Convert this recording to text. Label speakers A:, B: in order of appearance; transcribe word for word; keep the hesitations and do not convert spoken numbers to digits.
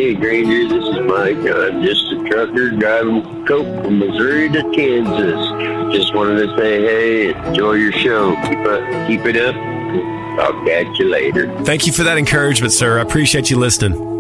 A: Hey, Granger, this is Mike. I'm just a trucker driving coke from Missouri to Kansas. Just wanted to say, hey, enjoy your show. Keep, up, keep it up. I'll catch you later.
B: Thank you for that encouragement, sir. I appreciate you listening.